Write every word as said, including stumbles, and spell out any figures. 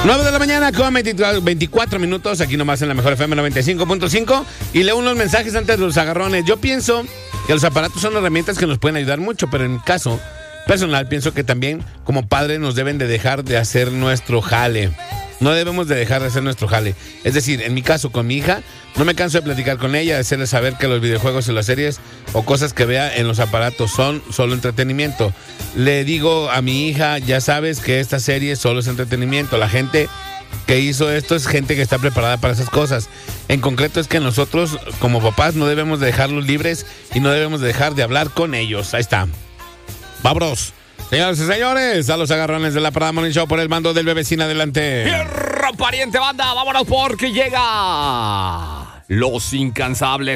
nueve de la mañana con veinticuatro minutos, aquí nomás en la Mejor F M noventa y cinco punto cinco. Y leo unos mensajes antes de los agarrones. Yo pienso que los aparatos son herramientas que nos pueden ayudar mucho, pero en mi caso personal pienso que también como padres nos deben de dejar de hacer nuestro jale. No debemos de dejar de hacer nuestro jale. Es decir, en mi caso con mi hija, no me canso de platicar con ella, de hacerle saber que los videojuegos y las series o cosas que vea en los aparatos son solo entretenimiento. Le digo a mi hija, ya sabes que esta serie solo es entretenimiento. La gente que hizo esto es gente que está preparada para esas cosas. En concreto es que nosotros como papás no debemos de dejarlos libres y no debemos de dejar de hablar con ellos. Ahí está. Vámonos. Señores y señores, a los agarrones de la Parada Morning Show por el mando del Bebecín. Adelante. Fierro, pariente, banda, vámonos porque llega Los Incansables.